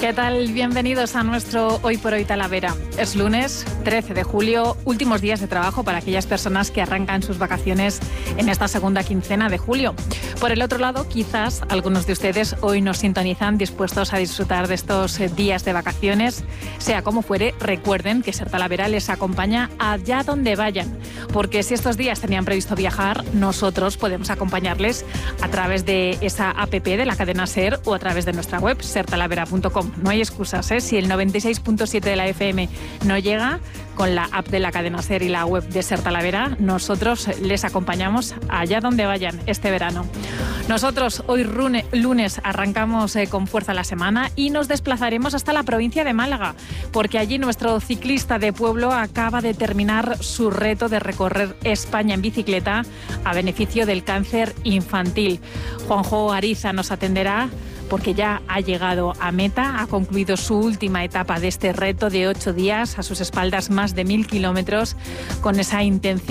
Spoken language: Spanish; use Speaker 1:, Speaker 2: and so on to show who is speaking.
Speaker 1: ¿Qué tal? Bienvenidos a nuestro Hoy por Hoy Talavera. Es lunes 13 de julio, últimos días de trabajo para aquellas personas que arrancan sus vacaciones en esta segunda quincena de julio. Por el otro lado, quizás algunos de ustedes hoy nos sintonizan dispuestos a disfrutar de estos días de vacaciones. Sea como fuere, recuerden que Ser Talavera les acompaña allá donde vayan, porque si estos días tenían previsto viajar, nosotros podemos acompañarles a través de esa app de la cadena Ser o a través de nuestra web, sertalavera.com. No hay excusas, ¿eh? Si el 96.7 de la FM no llega, con la app de la cadena Ser y la web de Ser Talavera, nosotros les acompañamos allá donde vayan este verano. Nosotros hoy lunes arrancamos con fuerza la semana y nos desplazaremos hasta la provincia de Málaga, porque allí nuestro ciclista de pueblo acaba de terminar su reto de recorrer España en bicicleta a beneficio del cáncer infantil. Juanjo Ariza nos atenderá porque ya ha llegado a meta, ha concluido su última etapa de este reto de 8 días, a sus espaldas más de 1000 kilómetros, con esa intención